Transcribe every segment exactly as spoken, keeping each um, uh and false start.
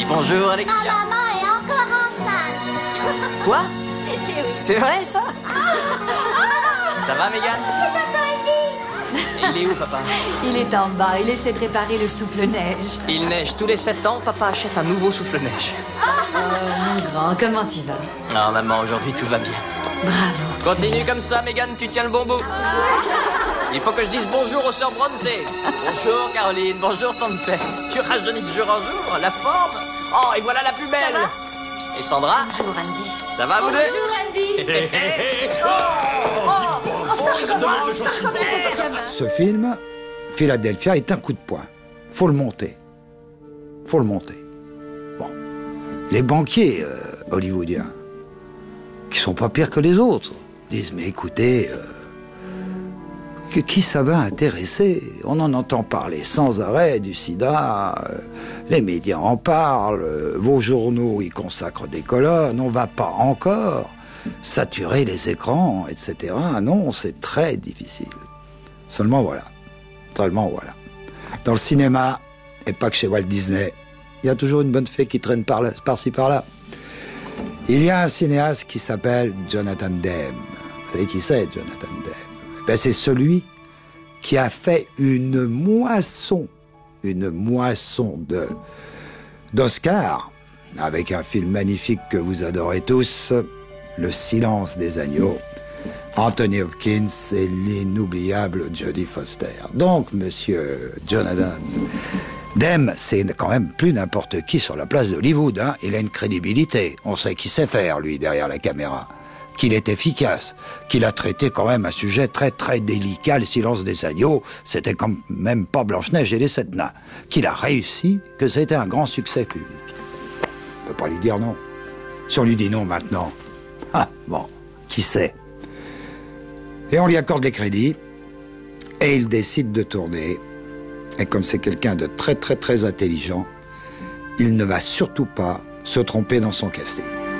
bonjour, Alexia. Ma maman est encore enceinte. Quoi? C'est vrai, ça? Ça va, Mégane? C'est à toi, Eddie. Et il est où, papa? Il est en bas, il essaie de préparer le souffle-neige. Il neige tous les sept ans, papa achète un nouveau souffle-neige. Oh, mon grand, comment tu vas? Ah, maman, aujourd'hui, tout va bien. Bravo. Continue comme ça, Mégane, tu tiens le bon bout. Il faut que je dise bonjour aux sœurs Bronte. Bonjour, Caroline. Bonjour, Tante Pess. Tu rajeunis de jour en jour, la forme. Oh, et voilà la plus belle. Et Sandra? Bonjour, Andy. Ça va, vous deux? Bonjour, Andy. Ce film, Philadelphia, est un coup de poing. Faut le monter. Faut le monter. Bon. Les banquiers euh, hollywoodiens, qui sont pas pires que les autres, disent, mais écoutez, euh, que, qui ça va intéresser? On en entend parler sans arrêt du sida, euh, les médias en parlent, euh, vos journaux y consacrent des colonnes, on va pas encore saturer les écrans, et cetera. Non, c'est très difficile. Seulement voilà. Seulement voilà. Dans le cinéma, et pas que chez Walt Disney, il y a toujours une bonne fée qui traîne par là, par-ci par-là. Il y a un cinéaste qui s'appelle Jonathan Demme. Vous savez qui c'est, Jonathan Demme? Ben, c'est celui qui a fait une moisson, une moisson de, d'Oscars, avec un film magnifique que vous adorez tous, Le silence des agneaux, Anthony Hopkins et l'inoubliable Jodie Foster. Donc, monsieur Jonathan Demme, c'est quand même plus n'importe qui sur la place d'Hollywood, hein. Il a une crédibilité. On sait qu'il sait faire, lui, derrière la caméra. Qu'il est efficace. Qu'il a traité quand même un sujet très très délicat, le silence des agneaux. C'était quand même pas Blanche-Neige et les sept nains. Qu'il a réussi, que c'était un grand succès public. On peut pas lui dire non. Si on lui dit non maintenant, ah, bon, qui sait? Et on lui accorde les crédits, et il décide de tourner. Et comme c'est quelqu'un de très très très intelligent, il ne va surtout pas se tromper dans son casting.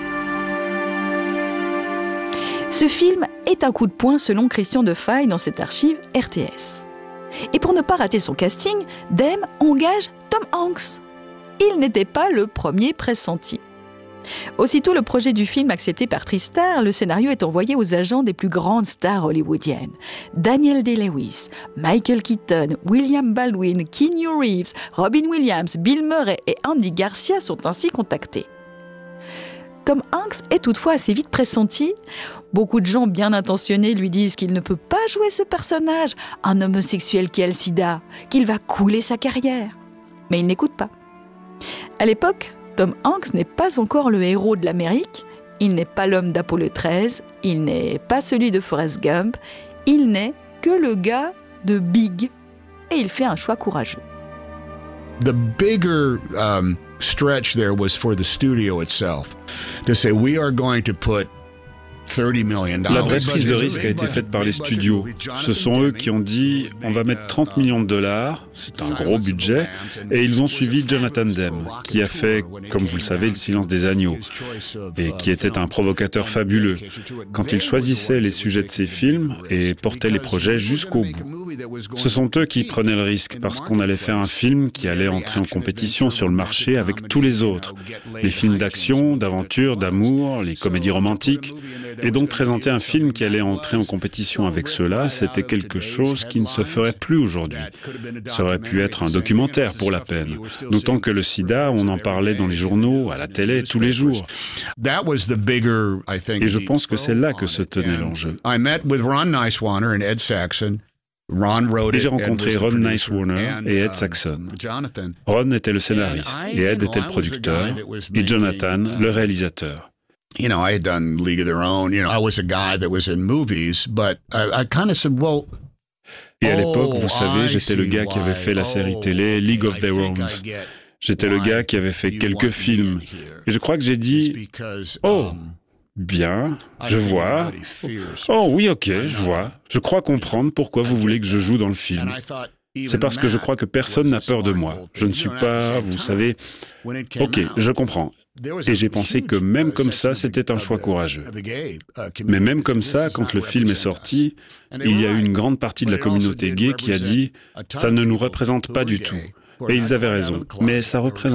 Ce film est un coup de poing selon Christian Defaille dans cette archive R T S. Et pour ne pas rater son casting, Demme engage Tom Hanks. Il n'était pas le premier pressenti. Aussitôt le projet du film accepté par Tristar, le scénario est envoyé aux agents des plus grandes stars hollywoodiennes. Daniel Day-Lewis, Michael Keaton, William Baldwin, Keanu Reeves, Robin Williams, Bill Murray et Andy Garcia sont ainsi contactés. Tom Hanks est toutefois assez vite pressenti. Beaucoup de gens bien intentionnés lui disent qu'il ne peut pas jouer ce personnage, un homosexuel qui a le sida, qu'il va couler sa carrière. Mais il n'écoute pas. À l'époque, Tom Hanks n'est pas encore le héros de l'Amérique, il n'est pas l'homme d'Apollo treize, il n'est pas celui de Forrest Gump, il n'est que le gars de Big. Et il fait un choix courageux. The bigger um, stretch there was for the studio itself to say we are going to put La vraie prise de risque a été faite par les studios. Ce sont eux qui ont dit « on va mettre trente millions de dollars », c'est un gros budget, et ils ont suivi Jonathan Demme, qui a fait, comme vous le savez, Le silence des agneaux, et qui était un provocateur fabuleux, quand il choisissait les sujets de ses films et portait les projets jusqu'au bout. Ce sont eux qui prenaient le risque, parce qu'on allait faire un film qui allait entrer en compétition sur le marché avec tous les autres. Les films d'action, d'aventure, d'amour, les comédies romantiques. Et donc présenter un film qui allait entrer en compétition avec ceux-là, c'était quelque chose qui ne se ferait plus aujourd'hui. Ça aurait pu être un documentaire pour la peine. D'autant que le sida, on en parlait dans les journaux, à la télé, tous les jours. Et je pense que c'est là que se tenait l'enjeu. Et j'ai rencontré Ron Nicewarner et Ed Saxon. Ron était le scénariste, et Ed était le producteur, et Jonathan, le réalisateur. You know, I had done League of Their Own. You know, I was a guy that was in movies, but I, I kind of said, well. Et à l'époque, vous savez, j'étais le gars qui avait fait la série télé League of Their Own. J'étais le gars qui avait fait quelques films. Et je crois que j'ai dit, oh, bien, je vois. Oh oui, ok, je vois. Je crois comprendre pourquoi vous voulez que je joue dans le film. C'est parce que je crois que personne n'a peur de moi. Je ne suis pas, vous savez. Ok, je comprends. Et j'ai pensé que même comme ça, c'était un choix courageux. Mais même comme ça, quand le film est sorti, il y a eu une grande partie de la communauté gay qui a dit « ça ne nous représente pas du tout ». Et ils avaient raison, mais ça représente